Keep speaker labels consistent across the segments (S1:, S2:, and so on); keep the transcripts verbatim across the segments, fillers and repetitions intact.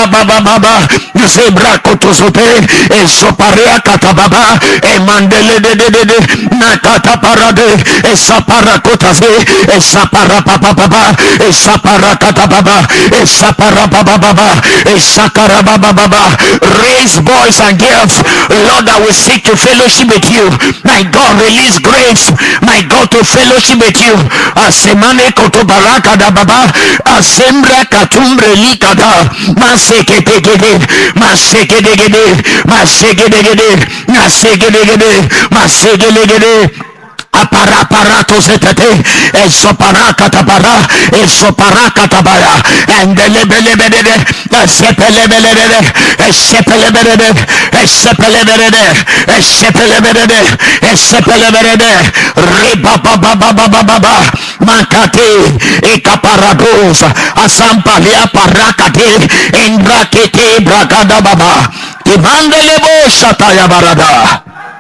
S1: Rabababa, Zebra Kotosote, Esoparea Katababa, Emandele de de de de, Nakata Parade, Esapara Kotase, Esapara Papa, Esapara Katababa, Esapara Baba, Esakara Baba. Raise boys and girls, Lord, I will seek to fellowship with you. My God, release grace, my God, to fellowship with you. Asemane Kotobaraka da Baba, Asembra Katumbre Likada, Masekete, Masekede, Masekede, Masekede, Masekede. Aparaparato zetete, esoparaka tabara, esoparaka tabara, and the lebelebede, esepelebede, esepelebede, esepelebede, esepelebede, esepelebede, ribabababababa, makate, ekaparados, asampalia parakate, embrakete, brakadababa, imandelebo shataya barada.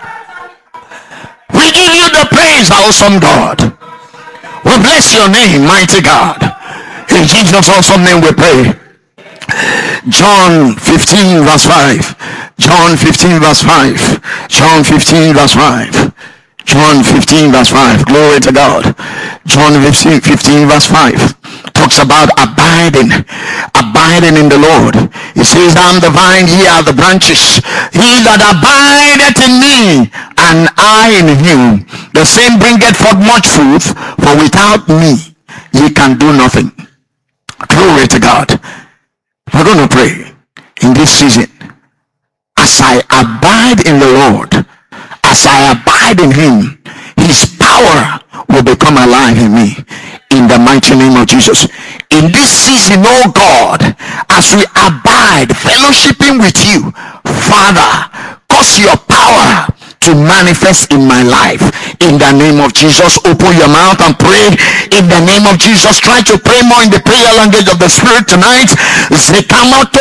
S1: We give you the praise, awesome God. We bless your name, mighty God. In Jesus' awesome name we pray. John fifteen verse five. John fifteen verse five. John fifteen verse five. John fifteen verse five. Glory to God. John fifteen, fifteen verse five talks about abiding. Abiding in the Lord. He says, I am the vine, ye are the branches. He that abideth in me, and I in him, the same bringeth forth much fruit, for without me ye can do nothing. Glory to God. We're going to pray in this season. As I abide in the Lord, as I abide in him, his power will become alive in me. In the mighty name of Jesus. In this season, oh God, as we abide, fellowshipping with you, Father, cause your power to manifest in my life. In the name of Jesus, open your mouth and pray. In the name of Jesus, try to pray more in the prayer language of the Spirit tonight. Without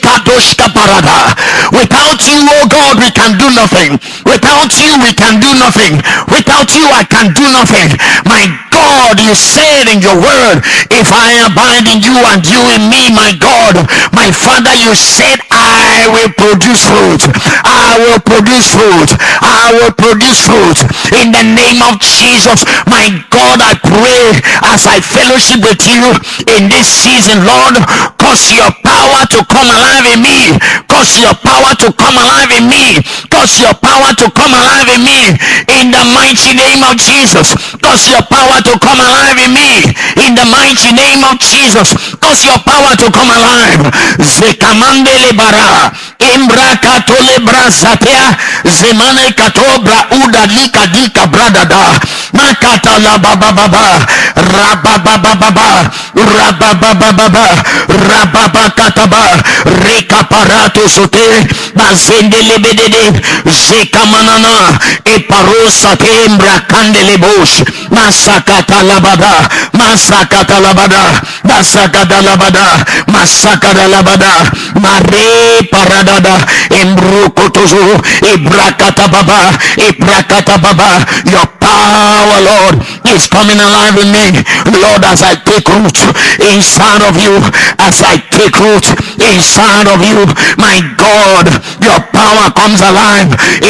S1: you, oh God, we can do nothing. Without you, we can do nothing. Without you, I can do nothing. My God, you said in your word, if I abide in you and you in me, my God, my Father, you said I will produce fruit. I will produce fruit. I will produce fruit. In the name of Jesus, my God, I pray as I fellowship with you in this season, Lord, cause your power to come alive in me. Cause your power to come alive in me. Cause your power to come alive in me. In the mighty name of Jesus, cause your power to come alive in me. In the mighty name of Jesus, cause your power to come alive. Zekamandele bara, imbra katole brazatea, zemane katobra uda lika dika bradada, makata la baba baba, rababa baba, rababa baba, rababa kataba, reka parato sote, bazendele bedede, zekamanana, eparosa tembra kandele bosh, masakata labada, masakata labada, masakata labada, masakata labada, mare paradada, embrukotozo, ebrakata baba, ebrakata baba. Your power, Lord, is coming alive in me, Lord, as I take root inside of you, as I take root inside of you, my God, your power comes alive.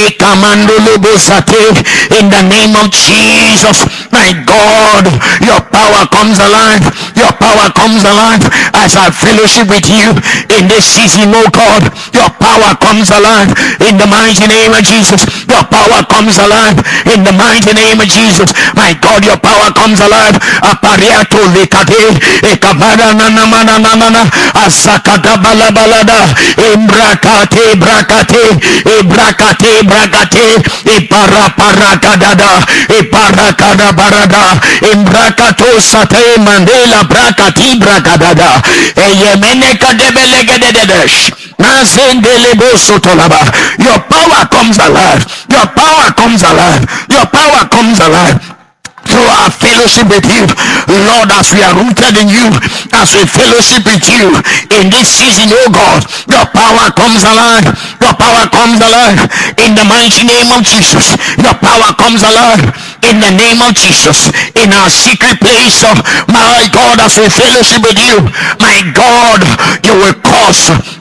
S1: In the name of Jesus, my God, your power comes alive. Your power comes alive as I fellowship with you in this season, oh God. Your power comes alive in the mighty name of Jesus. Your power comes alive in the mighty name of Jesus. My God, your power comes alive. Apariato lekade ekabada nana nana nana asakada balabalada embrakate brakate ebrakate brakate eparaparakadada eparakada barada embrakato sate mandela brakati brakadada eyemene kadebelegededesh. Your power comes alive. Your power comes alive. Your power comes alive. Through our fellowship with you, Lord, as we are rooted in you, as we fellowship with you in this season, oh God, your power comes alive. Your power comes alive in the mighty name of Jesus. Your power comes alive in the name of Jesus. In our secret place, oh, my God, as we fellowship with you, my God, you will cause